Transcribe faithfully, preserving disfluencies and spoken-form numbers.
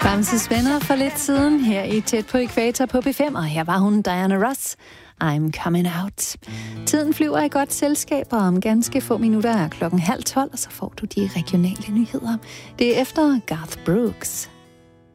Bamses venner for lidt siden her i Tæt på Ækvator på B fem, og her var hun Diana Ross. I'm coming out. Tiden flyver i godt selskab, og om ganske få minutter er klokken halv tolv, og så får du de regionale nyheder. Det er efter Garth Brooks.